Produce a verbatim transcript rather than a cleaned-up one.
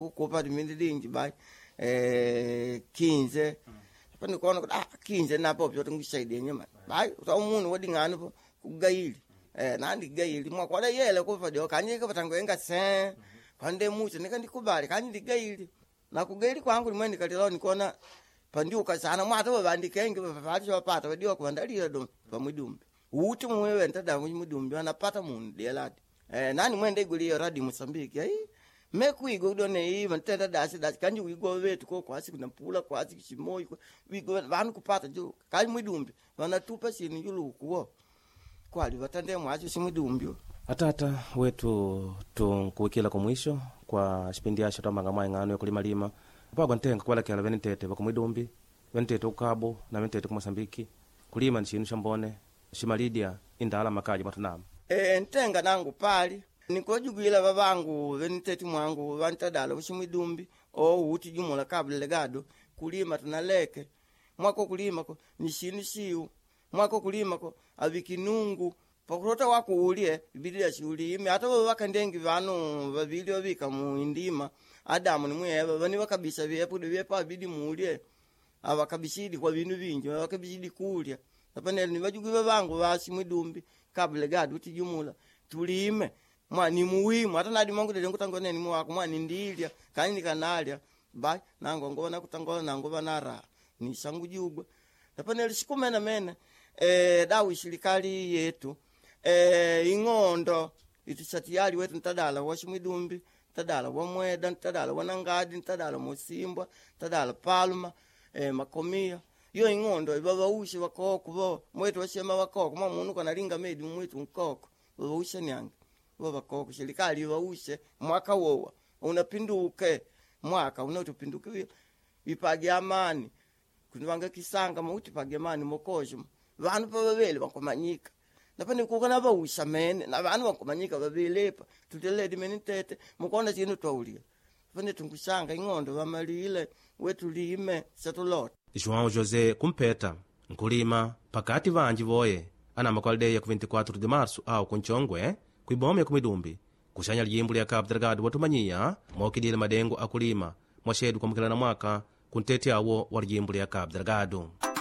kukopa dimindi dingi bai eh quinze pani kona ah quinze napo byo tungisaidia nyama bai umuntu wadingana po kugayili eh nandi gayili mwa kwa yele ko fadio kanyika patango enga se pande mucho nikandikubali kanyi digayili na kugayili kwangu limweni kalilo nikona pandiuka sana mwato bandikenge bafati bapata badio kuandalira do pamudumbi uti mwewe ntada mudumbi anapata mundu delati eh nani mwende iguli radi Mozambique ai mekuigo done iva ntenda dasi dasi kanji wigo wetu ko kwasi kuna pula kwasi kishimoyi wigo vanu kupata jo kanji mudumbi vanatupa sini yulukuwo kwali vatande mwacho simudumbi atata wetu tunkuwikila kwa mwisho kwa kipindi yasho tamanga mwa ngano ya kulima lima pagwa ntenga kwala kala venitete bakumidumbi venitete ukabo na venitete ku Mozambique kulima nchinu shambone shimalidia indala makaji matunama eh ntenga nangu pali nikojugila babangu venitete mwangu vantadala ushimidumbi o uti jumula kabla legado kulima tunaleke mwako kulima ko nishinu shiu mwako kulima ko abikinungu pakurota wako ulie bibilia shuli ime hata baka ndengi vanu babili obika mu indima Adamu ni mweba bani bakabisa byepo de byepa bidi mulie abakabishidi kwa bintu bingi bakabishidi kulya napanele ni bajugiba bangu basi mwidumbi kabla gadu tijumula tulime mwani muwimu hata nadi mangu de ngutangone ni mwako mwani ndilya kanyi kanalya ba nango ngona kutangola nango banara ni sangu jugwa napanele sikumena mena eh dawi shirikali yetu eh ingondo itisatiali wetu ntadala washimidumbi tadala wa Mweda tadala wa Nangadi tadala Musimba tadala Palma eh Makomia yo ingondo baba ushi wakoko bo mwetu washema wakoko mwa munu kana linga medi mwetu nkoko baba usha nyange baba koko serikali baushe mwaka wowa unapinduke mwaka unatupinduke ipage amani kunwanga kisanga mauti page amani mokosho vanhu pababele bakomanyika napane kukana bausha mene na vanhu bakomanyika babelepa tuteledi menitete mukona chino twaulia pane tungushanga ingondo bamalile wetu lime satulota João José Kumpeta nkulima pakati vanji voye ana makwalde ya ku vinte e quatro de março au kunchongwe kuibome ya kumidumbi kushanya lijimbo lya Cabo Delgado watumanyia mokidile madengo akulima mwashedu kwa mkilana mwaka kuntete awo wa lijimbo lya Cabo Delgado.